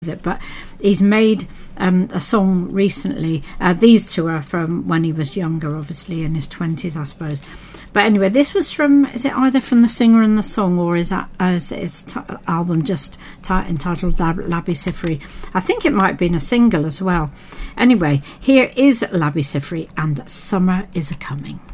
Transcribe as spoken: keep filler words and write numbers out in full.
it, but he's made um, a song recently. Uh, these two are from when he was younger, obviously in his twenties, I suppose. But anyway, this was from, is it either from The Singer and the Song, or is that as his t- album just t- entitled Labi Siffre? I think it might have been a single as well. Anyway, here is Labi Siffre and Summer Is A Coming.